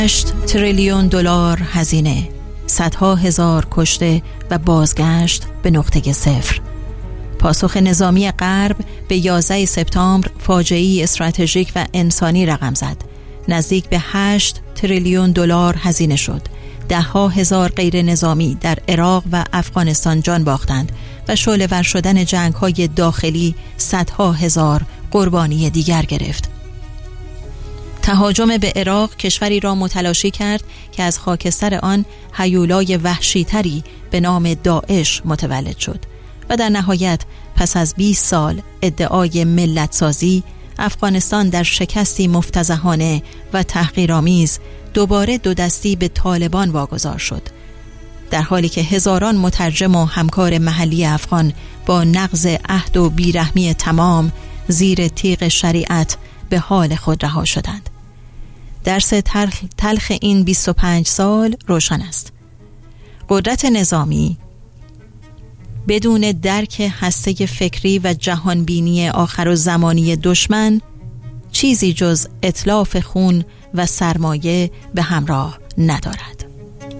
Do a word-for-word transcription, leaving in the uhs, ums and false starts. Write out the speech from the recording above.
هشت تریلیون دلار هزینه، صدها هزار کشته و بازگشت به نقطه صفر. پاسخ نظامی غرب به یازده سپتامبر فاجعه‌ای استراتژیک و انسانی رقم زد. نزدیک به هشت تریلیون دلار هزینه شد. ده‌ها هزار غیر نظامی در عراق و افغانستان جان باختند و شعله‌ور شدن جنگ‌های داخلی صدها هزار قربانی دیگر گرفت. تهاجم به عراق کشوری را متلاشی کرد که از خاکستر آن هیولای وحشی‌تری به نام داعش متولد شد و در نهایت پس از بیست سال ادعای ملت سازی، افغانستان در شکستی مفتضحانه و تحقیرآمیز دوباره دو دستی به طالبان واگذار شد، در حالی که هزاران مترجم و همکار محلی افغان با نقض عهد و بیرحمی تمام زیر تیغ شریعت به حال خود رها شدند. درس تلخ این بیست و پنج سال روشن است. قدرت نظامی بدون درک هسته فکری و جهانبینی آخرالزمانی دشمن چیزی جز اتلاف خون و سرمایه به همراه ندارد.